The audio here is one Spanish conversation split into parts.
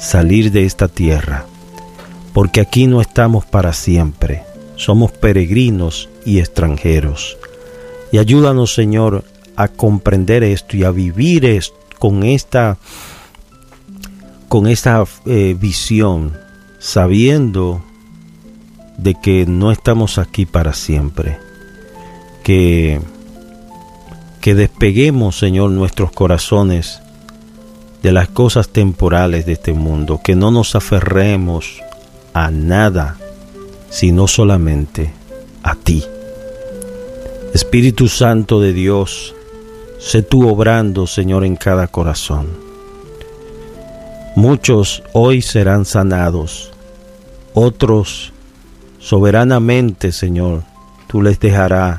salir de esta tierra, porque aquí no estamos para siempre, somos peregrinos y extranjeros. Y ayúdanos, Señor, a comprender esto y a vivir esto, con esta visión, sabiendo de que no estamos aquí para siempre, que despeguemos, Señor, nuestros corazones de las cosas temporales de este mundo, que no nos aferremos a nada, sino solamente a ti. Espíritu Santo de Dios, sé tú obrando, Señor, en cada corazón. Muchos hoy serán sanados, otros soberanamente, Señor, tú les dejarás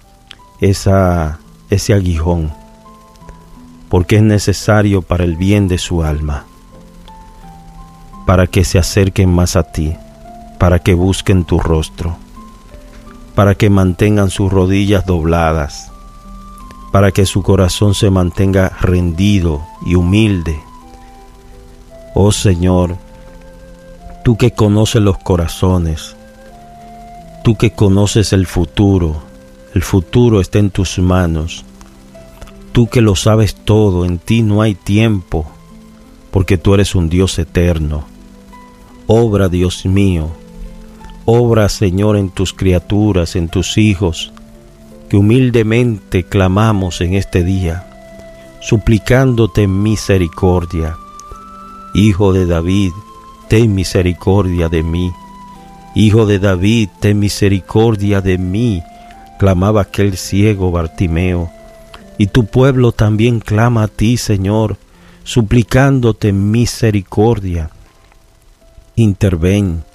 ese aguijón, porque es necesario para el bien de su alma, para que se acerquen más a ti, para que busquen tu rostro, para que mantengan sus rodillas dobladas, para que su corazón se mantenga rendido y humilde. Oh Señor, tú que conoces los corazones, tú que conoces el futuro está en tus manos. Tú que lo sabes todo, en ti no hay tiempo, porque tú eres un Dios eterno. Obra, Dios mío, obra, Señor, en tus criaturas, en tus hijos, que humildemente clamamos en este día, suplicándote misericordia. Hijo de David, ten misericordia de mí. Hijo de David, ten misericordia de mí, clamaba aquel ciego Bartimeo. Y tu pueblo también clama a ti, Señor, suplicándote misericordia. Interven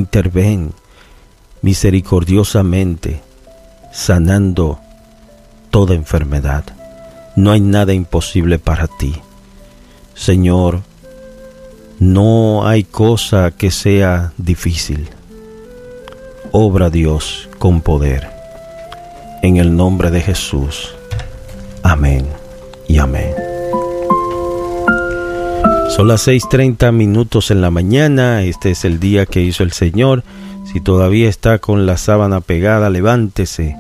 misericordiosamente, sanando toda enfermedad. No hay nada imposible para ti. Señor, no hay cosa que sea difícil. Obra, Dios, con poder. En el nombre de Jesús. Amén y amén. Son las 6:30 en la mañana. Este es el día que hizo el Señor. Si todavía está con la sábana pegada, levántese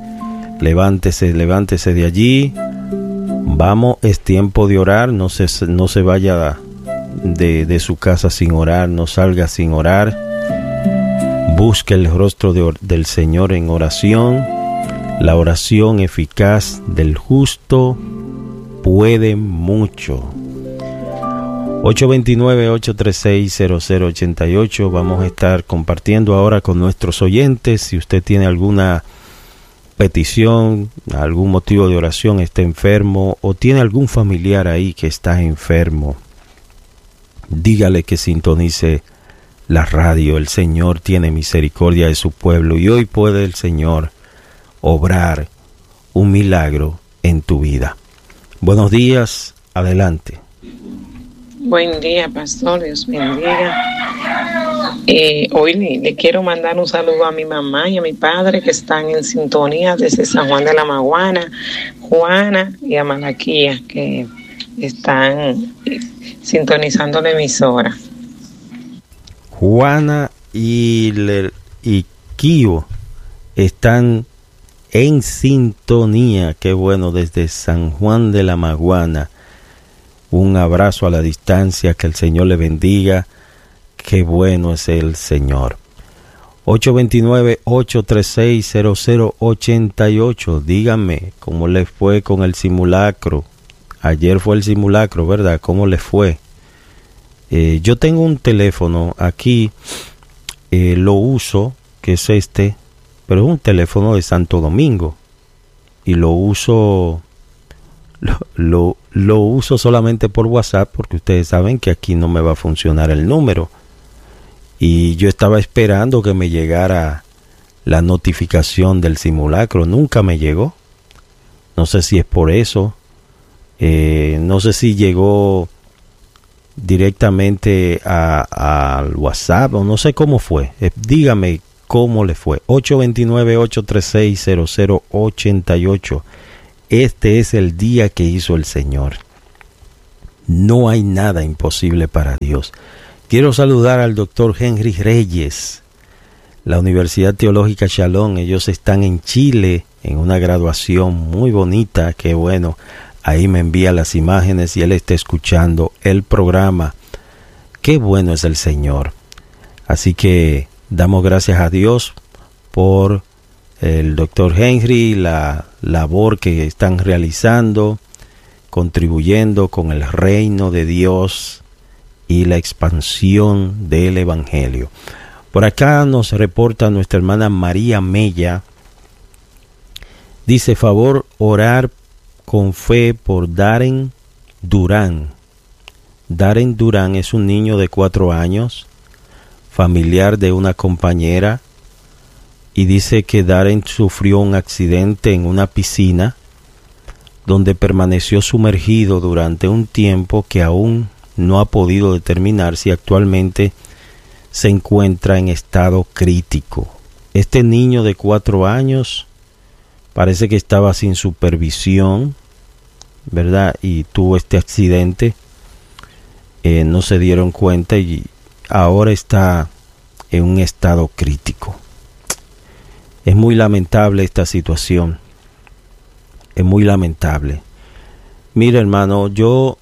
de allí. Vamos, es tiempo de orar. No se vaya de su casa sin orar, no salga sin orar. Busque el rostro del Señor en oración. La oración eficaz del justo puede mucho. 829-836-0088. Vamos a estar compartiendo ahora con nuestros oyentes. Si usted tiene alguna petición, algún motivo de oración, está enfermo o tiene algún familiar ahí que está enfermo, dígale que sintonice la radio. El Señor tiene misericordia de su pueblo y hoy puede el Señor obrar un milagro en tu vida. Buenos días, adelante. Buen día, pastor, Dios bendiga. Hoy le quiero mandar un saludo a mi mamá y a mi padre que están en sintonía desde San Juan de la Maguana, Juana y a Malaquía, que están sintonizando la emisora. Juana y Kio están en sintonía. Qué bueno, desde San Juan de la Maguana. Un abrazo a la distancia, que el Señor le bendiga. Qué bueno es el Señor. 829-836-0088. Díganme cómo les fue con el simulacro. Ayer fue el simulacro, ¿verdad? ¿Cómo les fue? Yo tengo un teléfono aquí, lo uso, que es este, pero es un teléfono de Santo Domingo. Y lo uso solamente por WhatsApp, porque ustedes saben que aquí no me va a funcionar el número. Y yo estaba esperando que me llegara la notificación del simulacro. Nunca me llegó. No sé si es por eso. No sé si llegó directamente al WhatsApp o no sé cómo fue. Dígame cómo le fue. 829-836-0088. Este es el día que hizo el Señor. No hay nada imposible para Dios. Quiero saludar al doctor Henry Reyes, la Universidad Teológica Shalom. Ellos están en Chile en una graduación muy bonita. Qué bueno. Ahí me envía las imágenes y él está escuchando el programa. Qué bueno es el Señor. Así que damos gracias a Dios por el doctor Henry, la labor que están realizando, contribuyendo con el reino de Dios y la expansión del Evangelio. Por acá nos reporta nuestra hermana María Mella. Dice, favor orar con fe por Darren Durán. Darren Durán es un niño de 4 años, familiar de una compañera, y dice que Darren sufrió un accidente en una piscina donde permaneció sumergido durante un tiempo que aún no ha podido determinar si actualmente se encuentra en estado crítico. Este niño de 4 años parece que estaba sin supervisión, ¿verdad? Y tuvo este accidente. No se dieron cuenta y ahora está en un estado crítico. Es muy lamentable esta situación. Es muy lamentable. Mira, hermano,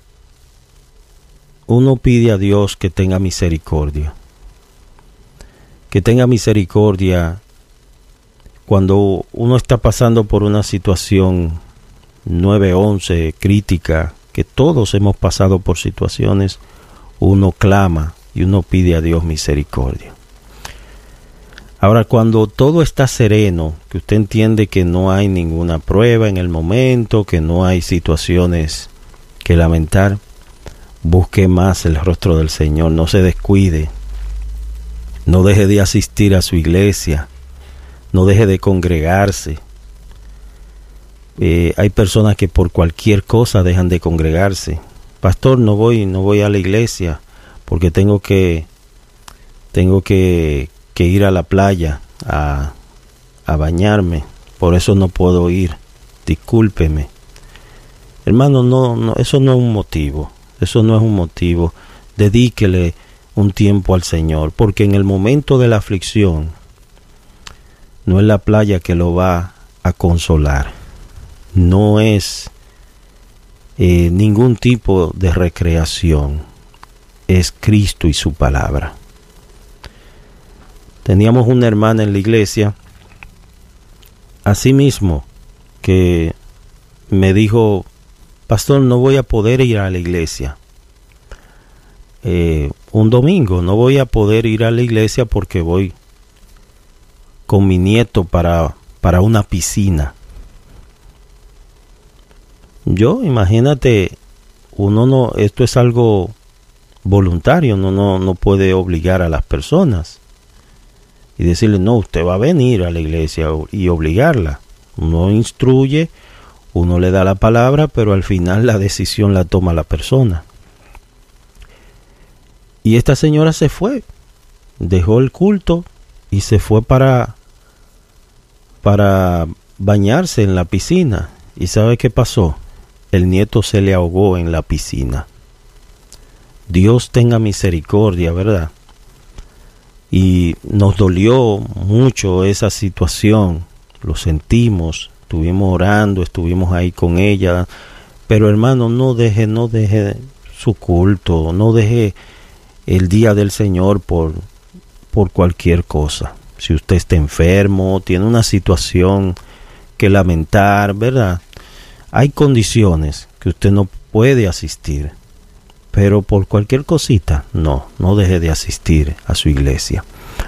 uno pide a Dios que tenga misericordia. Que tenga misericordia cuando uno está pasando por una situación 911 crítica, que todos hemos pasado por situaciones, uno clama y uno pide a Dios misericordia. Ahora, cuando todo está sereno, que usted entiende que no hay ninguna prueba en el momento, que no hay situaciones que lamentar, busque más el rostro del Señor, no se descuide, no deje de asistir a su iglesia, no deje de congregarse. Hay personas que por cualquier cosa dejan de congregarse. Pastor, no voy a la iglesia porque tengo que ir a la playa a bañarme, por eso no puedo ir, discúlpeme. Hermano, no, eso no es un motivo. Eso no es un motivo. Dedíquele un tiempo al Señor, porque en el momento de la aflicción no es la playa que lo va a consolar. No es ningún tipo de recreación. Es Cristo y su palabra. Teníamos una hermana en la iglesia, así mismo, que me dijo, pastor, no voy a poder ir a la iglesia. Un domingo no voy a poder ir a la iglesia porque voy con mi nieto para una piscina. Imagínate, esto es algo voluntario, no puede obligar a las personas y decirle, no, usted va a venir a la iglesia y obligarla. Uno instruye, uno le da la palabra, pero al final la decisión la toma la persona. Y esta señora se fue, dejó el culto y se fue para bañarse en la piscina. ¿Y sabe qué pasó? El nieto se le ahogó en la piscina. Dios tenga misericordia, ¿verdad? Y nos dolió mucho esa situación, lo sentimos, estuvimos orando, estuvimos ahí con ella, pero hermano, no deje su culto, no deje el día del Señor por cualquier cosa. Si usted está enfermo, tiene una situación que lamentar, ¿verdad? Hay condiciones que usted no puede asistir, pero por cualquier cosita, no deje de asistir a su iglesia.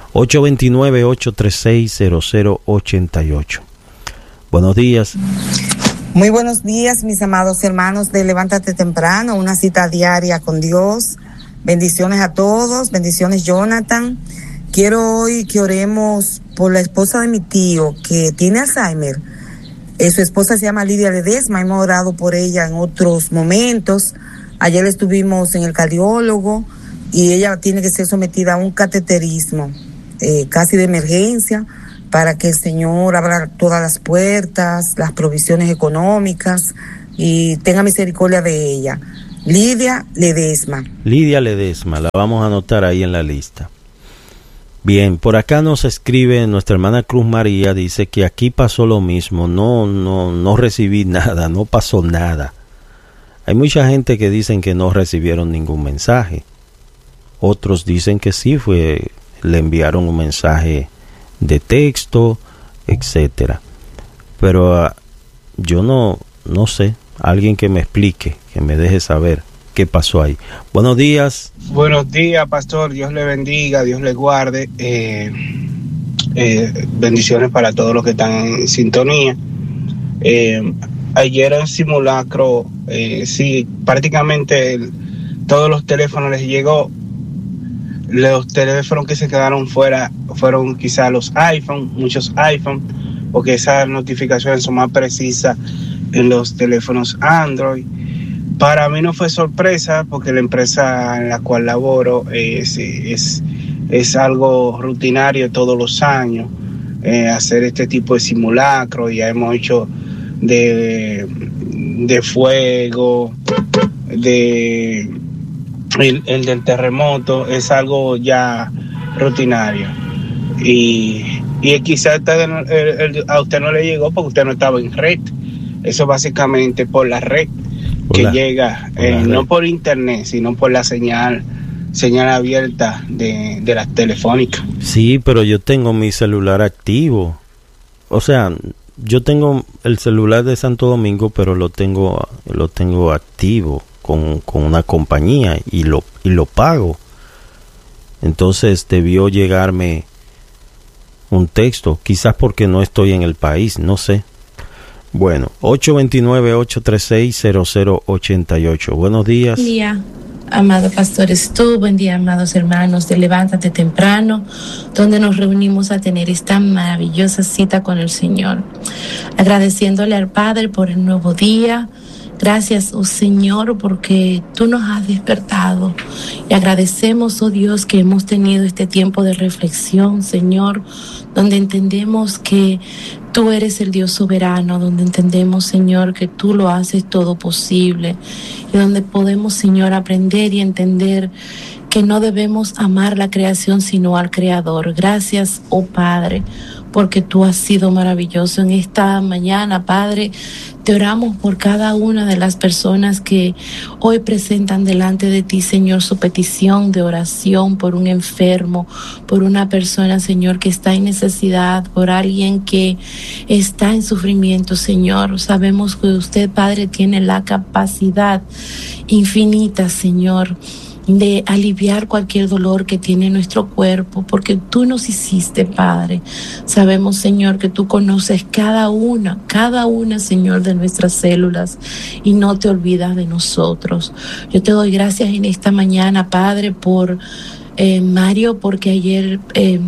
829-836-0088. Buenos días. Muy buenos días, mis amados hermanos de Levántate Temprano, una cita diaria con Dios. Bendiciones a todos, bendiciones Jonathan. Quiero hoy que oremos por la esposa de mi tío que tiene Alzheimer. Su esposa se llama Lidia Ledesma, hemos orado por ella en otros momentos. Ayer estuvimos en el cardiólogo y ella tiene que ser sometida a un cateterismo, casi de emergencia, para que el Señor abra todas las puertas, las provisiones económicas y tenga misericordia de ella. Lidia Ledesma. Lidia Ledesma, la vamos a anotar ahí en la lista. Bien, por acá nos escribe nuestra hermana Cruz María, dice que aquí pasó lo mismo, no recibí nada, no pasó nada. Hay mucha gente que dicen que no recibieron ningún mensaje. Otros dicen que sí, le enviaron un mensaje de texto, etcétera. Pero yo no sé, alguien que me explique, que me deje saber qué pasó ahí. Buenos días. Buenos días, pastor. Dios le bendiga, Dios le guarde. Bendiciones para todos los que están en sintonía. Ayer en simulacro, sí, prácticamente todos los teléfonos les llegó. Los teléfonos que se quedaron fuera fueron quizás los iPhone, muchos iPhone, porque esas notificaciones son más precisas en los teléfonos Android. Para mí no fue sorpresa, porque la empresa en la cual laboro es algo rutinario todos los años, hacer este tipo de simulacro. Ya hemos hecho de fuego, el del terremoto, es algo ya rutinario. Y quizás a usted no le llegó porque usted no estaba en red. Eso básicamente por la red que llega, no por internet, sino por la señal abierta de las telefónicas. Sí, pero yo tengo mi celular activo. O sea, yo tengo el celular de Santo Domingo, pero lo tengo activo con una compañía y lo pago. Entonces debió llegarme un texto, quizás porque no estoy en el país, no sé. Bueno, 829-836-0088. Buenos días. Buen día, amado Pastor Stu. Buen día, amados hermanos de Levántate Temprano, donde nos reunimos a tener esta maravillosa cita con el Señor. Agradeciéndole al Padre por el nuevo día. Gracias, oh Señor, porque tú nos has despertado. Y agradecemos, oh Dios, que hemos tenido este tiempo de reflexión, Señor, donde entendemos que tú eres el Dios soberano, donde entendemos, Señor, que tú lo haces todo posible, y donde podemos, Señor, aprender y entender que no debemos amar la creación sino al Creador. Gracias, oh Padre, porque tú has sido maravilloso en esta mañana, Padre. Te oramos por cada una de las personas que hoy presentan delante de ti, Señor, su petición de oración por un enfermo, por una persona, Señor, que está en necesidad, por alguien que está en sufrimiento, Señor. Sabemos que usted, Padre, tiene la capacidad infinita, Señor, de aliviar cualquier dolor que tiene nuestro cuerpo, porque tú nos hiciste, Padre. Sabemos, Señor, que tú conoces cada una, Señor, de nuestras células, y no te olvidas de nosotros. Yo te doy gracias en esta mañana, Padre, por Mario, porque ayer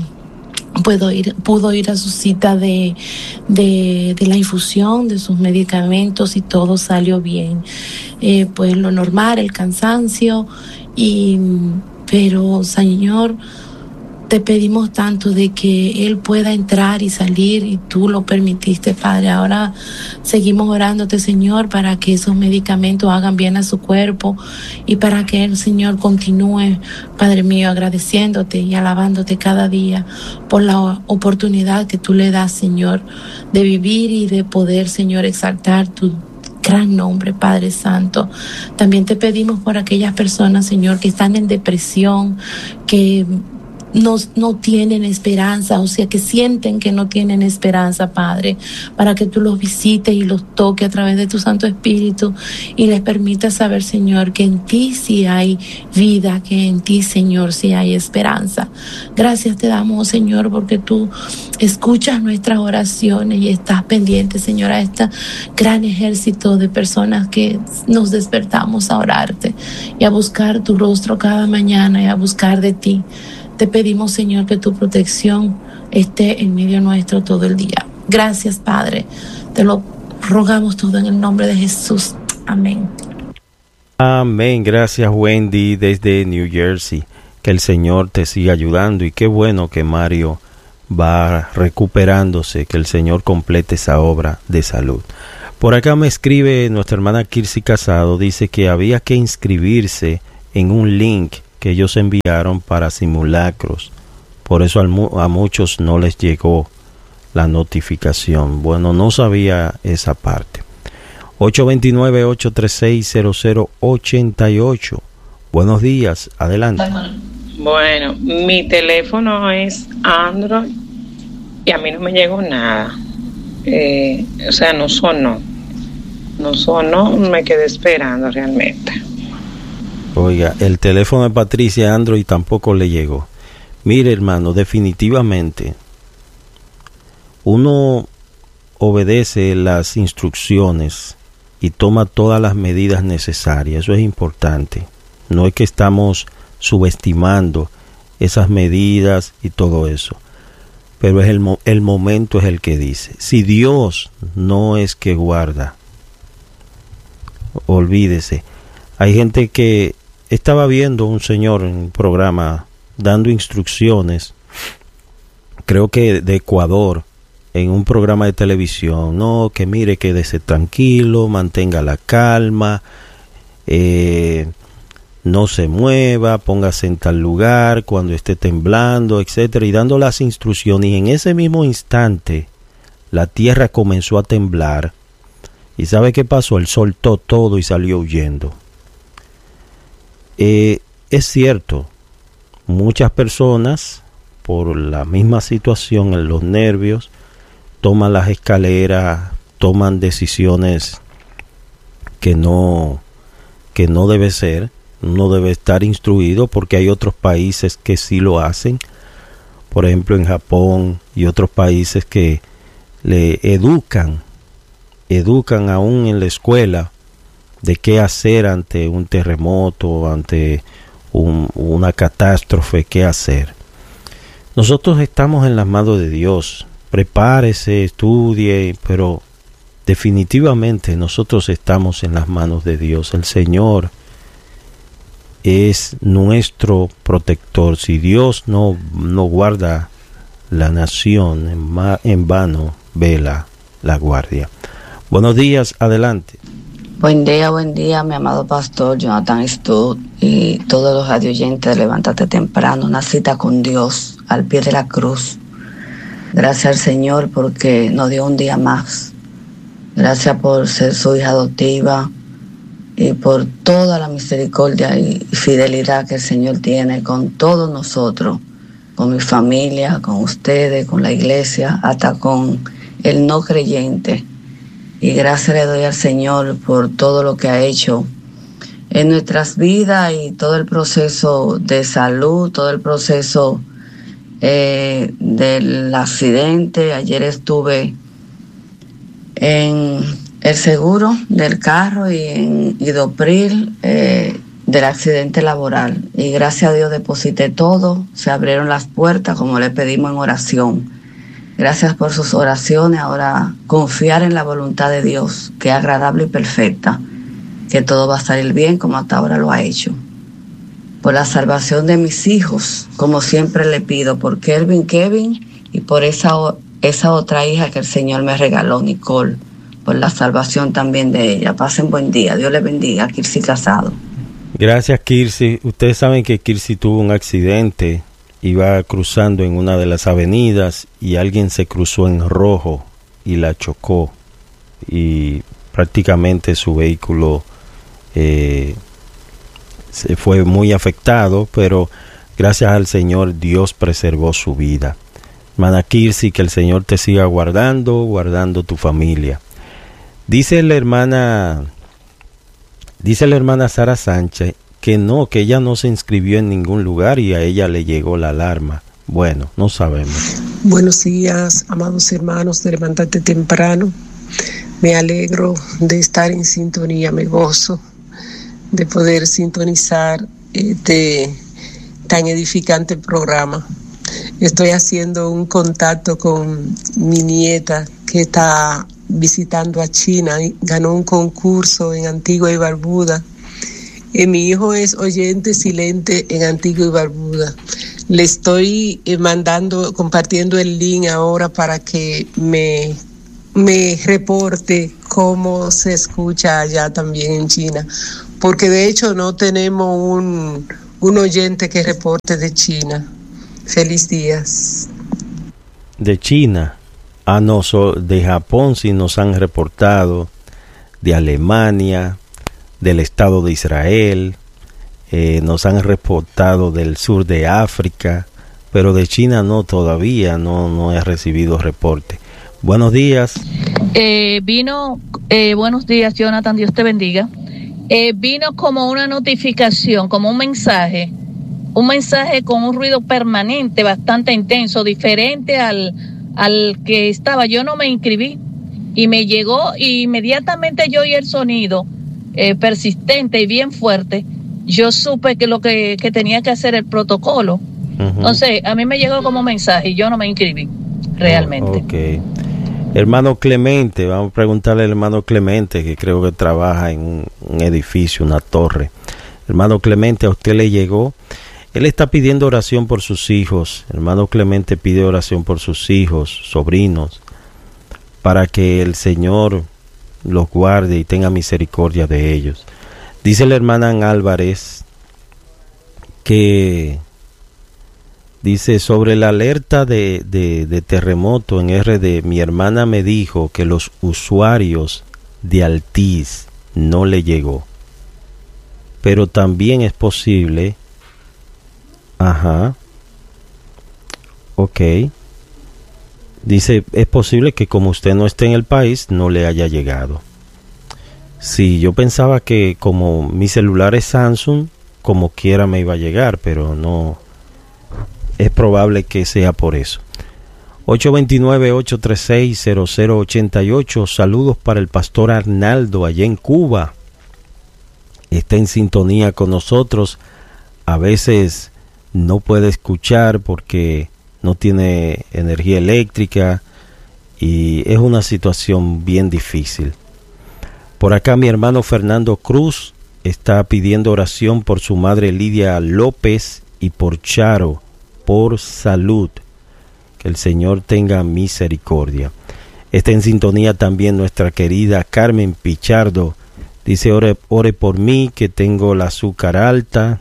pudo ir a su cita de la infusión de sus medicamentos y todo salió bien. Pues lo normal, el cansancio, pero Señor, te pedimos tanto de que él pueda entrar y salir, y tú lo permitiste, Padre. Ahora seguimos orándote, Señor, para que esos medicamentos hagan bien a su cuerpo, y para que el Señor continúe, Padre mío, agradeciéndote y alabándote cada día por la oportunidad que tú le das, Señor, de vivir y de poder, Señor, exaltar tu gran nombre, Padre Santo. También te pedimos por aquellas personas, Señor, que están en depresión, que no tienen esperanza, o sea, que sienten que no tienen esperanza, Padre, para que tú los visites y los toques a través de tu Santo Espíritu y les permitas saber, Señor, que en ti sí hay vida, que en ti, Señor, sí hay esperanza. Gracias te damos, Señor, porque tú escuchas nuestras oraciones y estás pendiente, Señor, a este gran ejército de personas que nos despertamos a orarte y a buscar tu rostro cada mañana y a buscar de ti. Te pedimos, Señor, que tu protección esté en medio nuestro todo el día. Gracias, Padre. Te lo rogamos todo en el nombre de Jesús. Amén. Amén. Gracias, Wendy, desde New Jersey. Que el Señor te siga ayudando, y qué bueno que Mario va recuperándose, que el Señor complete esa obra de salud. Por acá me escribe nuestra hermana Kirsi Casado, dice que había que inscribirse en un link que ellos enviaron para simulacros. Por eso a muchos no les llegó la notificación. Bueno, no sabía esa parte. 829-836-0088. Buenos días, adelante. Bueno, mi teléfono es Android y a mí no me llegó nada. O sea, no sonó, me quedé esperando realmente. Oiga, el teléfono de Patricia Android tampoco le llegó. Mire, hermano, definitivamente uno obedece las instrucciones y toma todas las medidas necesarias. Eso es importante. No es que estamos subestimando esas medidas y todo eso, pero es el momento es el que dice. Si Dios no es que guarda, olvídese. Hay gente que estaba viendo un señor en un programa dando instrucciones, creo que de Ecuador, en un programa de televisión. No, que mire, quédese tranquilo, mantenga la calma, no se mueva, póngase en tal lugar cuando esté temblando, etcétera, y dando las instrucciones. Y en ese mismo instante la tierra comenzó a temblar. ¿Y sabe qué pasó? Él soltó todo y salió huyendo. Es cierto, muchas personas, por la misma situación, en los nervios, toman las escaleras, toman decisiones que no debe ser. Uno debe estar instruido, porque hay otros países que sí lo hacen. Por ejemplo, en Japón y otros países que le educan aún en la escuela de qué hacer ante un terremoto, ante una catástrofe, qué hacer. Nosotros estamos en las manos de Dios. Prepárese, estudie, pero definitivamente nosotros estamos en las manos de Dios. El Señor es nuestro protector. Si Dios no guarda la nación, en vano vela la guardia. Buenos días, adelante. Buen día, mi amado pastor Jonathan Stott y todos los radioyentes de Levántate Temprano. Una cita con Dios al pie de la cruz. Gracias al Señor porque nos dio un día más. Gracias por ser su hija adoptiva y por toda la misericordia y fidelidad que el Señor tiene con todos nosotros, con mi familia, con ustedes, con la iglesia, hasta con el no creyente. Y gracias le doy al Señor por todo lo que ha hecho en nuestras vidas y todo el proceso de salud, todo el proceso del accidente. Ayer estuve en el seguro del carro y en Idopril del accidente laboral. Y gracias a Dios deposité todo, se abrieron las puertas como le pedimos en oración. Gracias por sus oraciones. Ahora confiar en la voluntad de Dios, que es agradable y perfecta, que todo va a salir bien como hasta ahora lo ha hecho. Por la salvación de mis hijos, como siempre le pido, por Kevin y por esa otra hija que el Señor me regaló, Nicole, por la salvación también de ella. Pasen buen día. Dios les bendiga. Kirsi Casado. Gracias, Kirsi. Ustedes saben que Kirsi tuvo un accidente. Iba cruzando en una de las avenidas y alguien se cruzó en rojo y la chocó. Y prácticamente su vehículo se fue muy afectado, pero gracias al Señor Dios preservó su vida. Hermana Kirsi, que el Señor te siga guardando tu familia. Dice la hermana Sara Sánchez que ella no se inscribió en ningún lugar y a ella le llegó la alarma. Bueno, no sabemos. Buenos días, amados hermanos de Levántate Temprano. Me alegro de estar en sintonía, me gozo de poder sintonizar este tan edificante programa. Estoy haciendo un contacto con mi nieta que está visitando a China y ganó un concurso en Antigua y Barbuda. Mi hijo es oyente silente en Antigua y Barbuda. Le estoy compartiendo el link ahora para que me reporte cómo se escucha allá también en China, porque de hecho no tenemos un oyente que reporte de China. Feliz días. De China, no, de Japón sí nos han reportado, de Alemania, del Estado de Israel, nos han reportado del sur de África, pero de China no, todavía no he recibido reporte. Buenos días. Buenos días, Jonathan, Dios te bendiga. Vino como una notificación, como un mensaje con un ruido permanente, bastante intenso, diferente al que estaba. Yo no me inscribí y me llegó, y inmediatamente yo oí el sonido persistente y bien fuerte. Yo supe que lo que tenía que hacer el protocolo. Entonces, a mí me llegó como mensaje y yo no me inscribí realmente. Okay. Hermano Clemente, vamos a preguntarle al hermano Clemente, que creo que trabaja en un edificio, una torre. Hermano Clemente, ¿a usted le llegó? Él está pidiendo oración por sus hijos. Hermano Clemente pide oración por sus hijos, sobrinos, para que el Señor los guarde y tenga misericordia de ellos. Dice la hermana Álvarez que dice sobre la alerta de terremoto en RD, mi hermana me dijo que los usuarios de Altiz no le llegó. Pero también es posible, dice, es posible que como usted no esté en el país, no le haya llegado. Sí, yo pensaba que como mi celular es Samsung, como quiera me iba a llegar, pero no. Es probable que sea por eso. 829-836-0088. Saludos para el pastor Arnaldo allá en Cuba. Está en sintonía con nosotros. A veces no puede escuchar porque no tiene energía eléctrica y es una situación bien difícil. Por acá mi hermano Fernando Cruz está pidiendo oración por su madre Lidia López y por Charo, por salud. Que el Señor tenga misericordia. Está en sintonía también nuestra querida Carmen Pichardo. Dice, ore por mí que tengo la azúcar alta.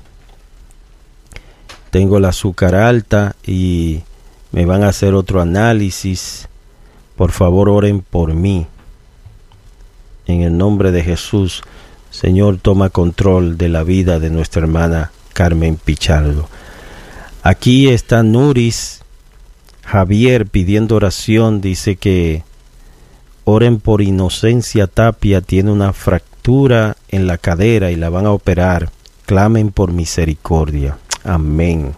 Tengo la azúcar alta y me van a hacer otro análisis. Por favor, oren por mí. En el nombre de Jesús, Señor, toma control de la vida de nuestra hermana Carmen Pichardo. Aquí está Nuris Javier pidiendo oración. Dice que oren por Inocencia Tapia. Tiene una fractura en la cadera y la van a operar. Clamen por misericordia. Amén.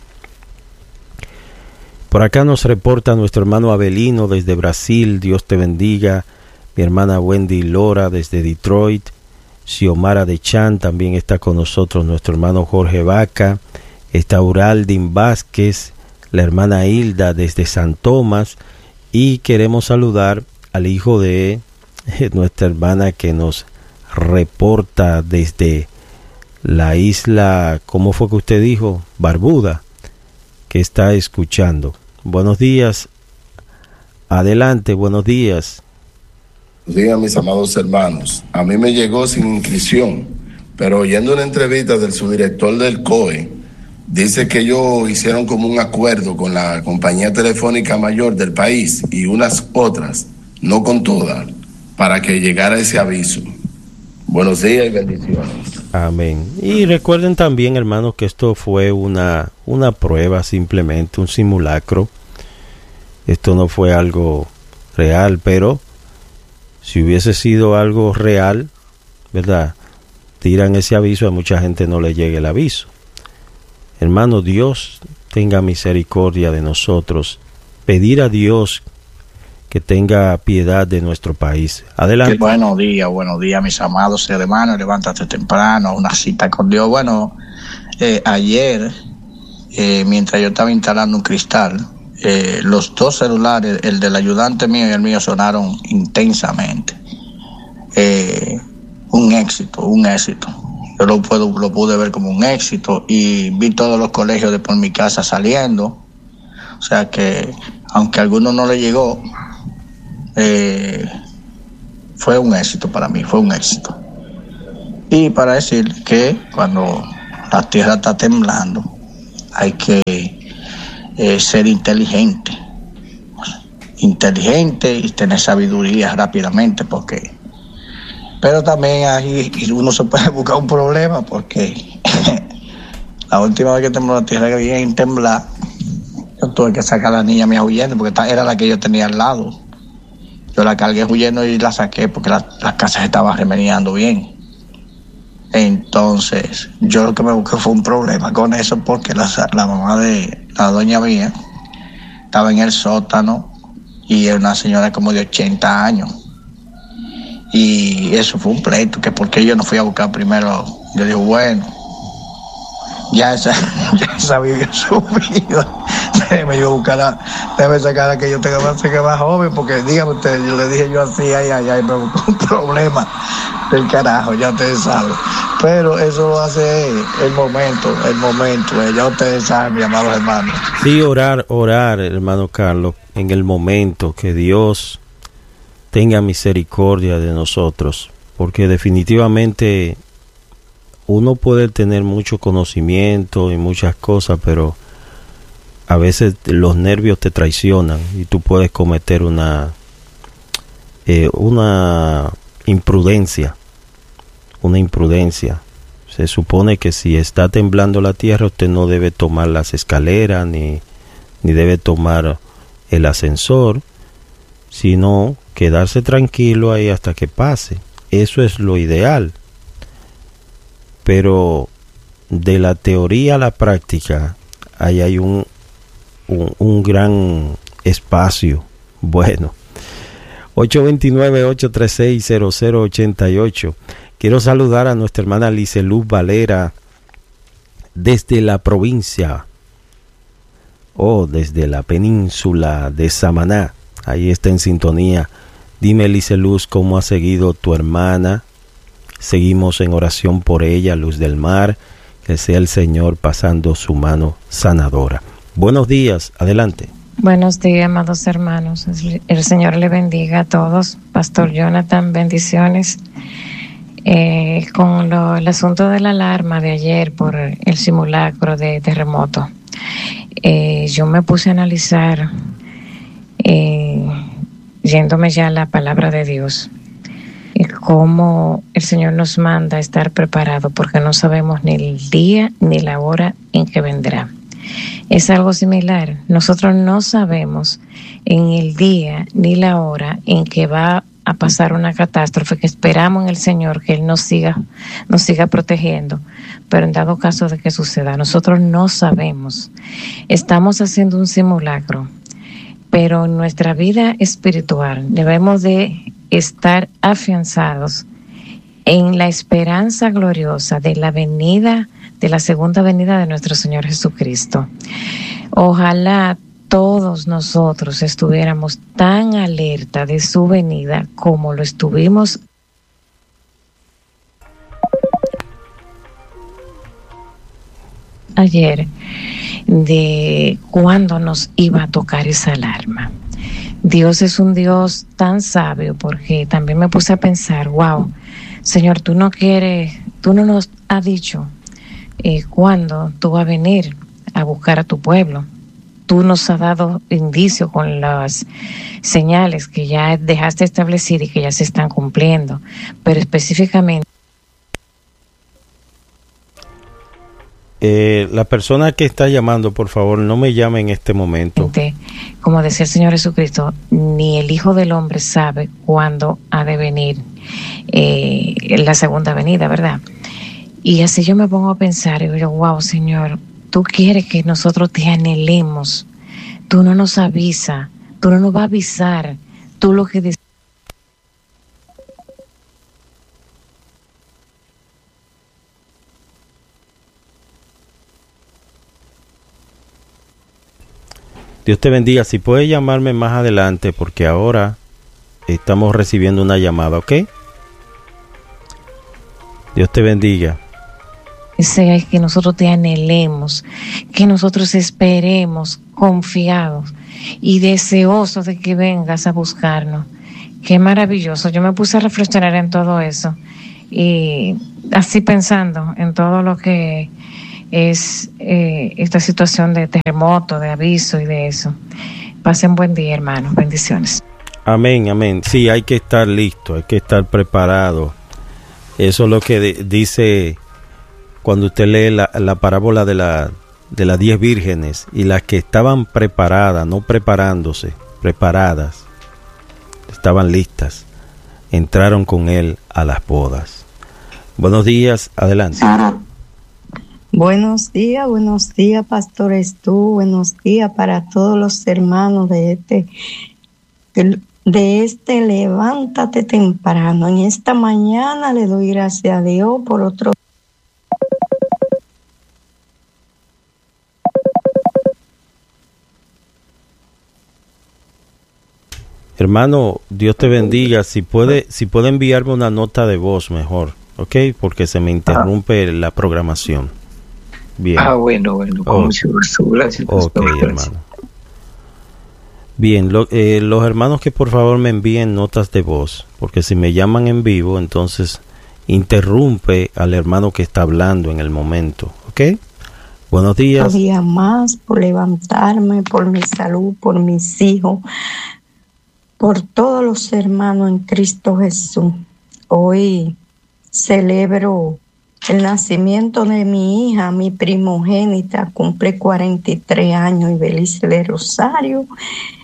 Por acá nos reporta nuestro hermano Abelino desde Brasil. Dios te bendiga. Mi hermana Wendy Lora desde Detroit. Xiomara de Chan también está con nosotros. Nuestro hermano Jorge Vaca. Está Uraldin Vázquez. La hermana Hilda desde San Tomás. Y queremos saludar al hijo de nuestra hermana que nos reporta desde la isla, ¿cómo fue que usted dijo? Barbuda, que está escuchando. Buenos días. Adelante, buenos días. Buenos días, mis amados hermanos. A mí me llegó sin inscripción, pero oyendo una entrevista del subdirector del COE, dice que ellos hicieron como un acuerdo con la compañía telefónica mayor del país y unas otras, no con todas, para que llegara ese aviso. Buenos días y bendiciones. Amén. Y recuerden también, hermanos, que esto fue una prueba, simplemente un simulacro. Esto no fue algo real, pero si hubiese sido algo real, ¿verdad? Tiran ese aviso, a mucha gente no le llegue el aviso. Hermano, Dios tenga misericordia de nosotros. Pedir a Dios que tenga piedad de nuestro país. Adelante. Buenos días, mis amados hermanos. Levántate temprano, una cita con Dios. Bueno, ayer, mientras yo estaba instalando un cristal, los dos celulares, el del ayudante mío y el mío, sonaron intensamente. Un éxito. Yo lo pude ver como un éxito y vi todos los colegios de por mi casa saliendo. O sea que, aunque a algunos no le llegó, fue un éxito para mí, fue un éxito. Y para decir que cuando la tierra está temblando, hay que ser inteligente y tener sabiduría rápidamente, pero también ahí uno se puede buscar un problema, porque la última vez que tembló la tierra, que bien temblar, yo tuve que sacar a la niña mía huyendo, porque era la que yo tenía al lado. Yo la cargué huyendo y la saqué porque la casa se estaba remediando bien. Entonces, yo lo que me busqué fue un problema con eso, porque la mamá de la doña mía estaba en el sótano y era una señora como de 80 años. Y eso fue un pleito, que porque yo no fui a buscar primero. Yo digo, bueno, ya esa vivió su vida. Debe sacar a que yo tenga más joven, porque dígame usted, yo le dije yo así, ay, me buscó un problema del carajo, ya ustedes saben. Pero eso lo hace el momento, ya ustedes saben, mis amados hermanos. Sí, orar, hermano Carlos, en el momento, que Dios tenga misericordia de nosotros, porque definitivamente uno puede tener mucho conocimiento y muchas cosas, pero a veces los nervios te traicionan y tú puedes cometer una imprudencia. Se supone que si está temblando la tierra, usted no debe tomar las escaleras ni debe tomar el ascensor, sino quedarse tranquilo ahí hasta que pase. Eso es lo ideal. Pero de la teoría a la práctica, ahí hay un gran espacio. Bueno, 829-836-0088. Quiero saludar a nuestra hermana Lizeluz Valera desde la provincia, desde la península de Samaná. Ahí está en sintonía. Dime, Lizeluz, ¿cómo ha seguido tu hermana? Seguimos en oración por ella, Luz del Mar. Que sea el Señor pasando su mano sanadora. Buenos días, adelante. Buenos días, amados hermanos. El Señor le bendiga a todos. Pastor Jonathan, bendiciones. Con el asunto de la alarma de ayer por el simulacro de terremoto, yo me puse a analizar, yéndome ya a la palabra de Dios, cómo el Señor nos manda a estar preparados, porque no sabemos ni el día ni la hora en que vendrá. Es algo similar. Nosotros no sabemos en el día ni la hora en que va a pasar una catástrofe, que esperamos en el Señor que Él nos siga protegiendo, pero en dado caso de que suceda, nosotros no sabemos. Estamos haciendo un simulacro, pero en nuestra vida espiritual debemos de estar afianzados en la esperanza gloriosa de la segunda venida de nuestro Señor Jesucristo. Ojalá todos nosotros estuviéramos tan alerta de su venida como lo estuvimos ayer, de cuándo nos iba a tocar esa alarma. Dios es un Dios tan sabio, porque también me puse a pensar, wow, Señor, tú no nos has dicho cuándo tú vas a venir a buscar a tu pueblo. Tú nos has dado indicios con las señales que ya dejaste establecer y que ya se están cumpliendo, pero específicamente la persona que está llamando, por favor, no me llame en este momento. Como decía el Señor Jesucristo, ni el Hijo del Hombre sabe cuándo ha de venir la segunda venida, ¿verdad? Y así yo me pongo a pensar y digo, wow, Señor, tú quieres que nosotros te anhelemos. Tú no nos avisas, tú no nos vas a avisar. Tú lo que dices. Dios te bendiga. Si puedes llamarme más adelante, porque ahora estamos recibiendo una llamada, ¿ok? Dios te bendiga. Sea que nosotros te anhelemos, que nosotros esperemos confiados y deseosos de que vengas a buscarnos, Qué maravilloso. Yo me puse a reflexionar en todo eso y así pensando en todo lo que es esta situación de terremoto, de aviso y de eso. Pasen buen día, hermanos. Bendiciones. Amén, amén. Sí, hay que estar listo, hay que estar preparado. Eso es lo que dice cuando usted lee la parábola de las 10 vírgenes, y las que estaban preparadas, no preparándose, preparadas, estaban listas, entraron con él a las bodas. Buenos días, adelante. Buenos días, Pastor Estú. Buenos días para todos los hermanos de este Levántate Temprano. En esta mañana le doy gracias a Dios por otro. Hermano, Dios te bendiga. Si puede enviarme una nota de voz mejor, ¿ok? Porque se me interrumpe la programación. Bien. Bueno, con mucho gusto. Gracias. Ok, hermano. Bien, los hermanos que por favor me envíen notas de voz, porque si me llaman en vivo, entonces interrumpe al hermano que está hablando en el momento, ¿ok? Buenos días. Un día más por levantarme, por mi salud, por mis hijos, por todos los hermanos en Cristo Jesús. Hoy celebro el nacimiento de mi hija, mi primogénita, cumple 43 años, Ibelice de Rosario.